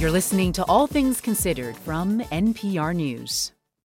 You're listening to All Things Considered from NPR News.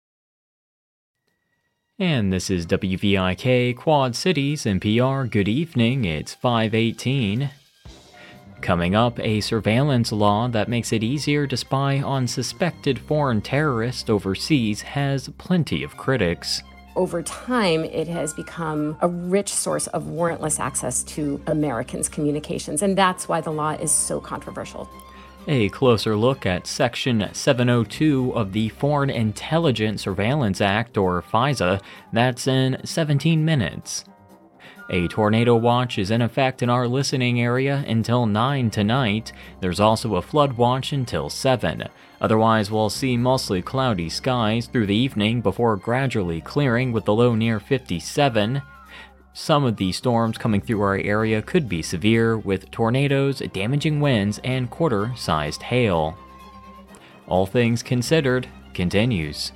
And this is WVIK Quad Cities NPR. Good evening, it's 5:18. Coming up, a surveillance law that makes it easier to spy on suspected foreign terrorists overseas has plenty of critics. Over time, it has become a rich source of warrantless access to Americans' communications, and that's why the law is so controversial. A closer look at Section 702 of the Foreign Intelligence Surveillance Act, or FISA, that's in 17 minutes. A tornado watch is in effect in our listening area until 9 tonight. There's also a flood watch until 7. Otherwise, we'll see mostly cloudy skies through the evening before gradually clearing with the low near 57. Some of the storms coming through our area could be severe, with tornadoes, damaging winds, and quarter-sized hail. All Things Considered continues.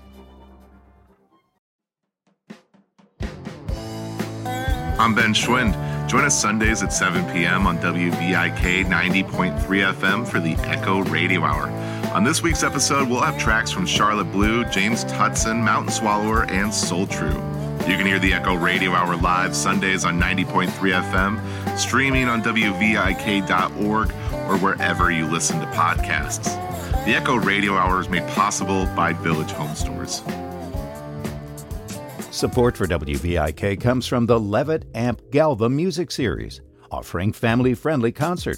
I'm Ben Schwind. Join us Sundays at 7 p.m. on WVIK 90.3 FM for the Echo Radio Hour. On this week's episode, we'll have tracks from Charlotte Blue, James Tutson, Mountain Swallower, and Soul True. You can hear the Echo Radio Hour live Sundays on 90.3 FM, streaming on WVIK.org, or wherever you listen to podcasts. The Echo Radio Hour is made possible by Village Home Stores. Support for WVIK comes from the Levitt Amp Galva Music Series, offering family-friendly concerts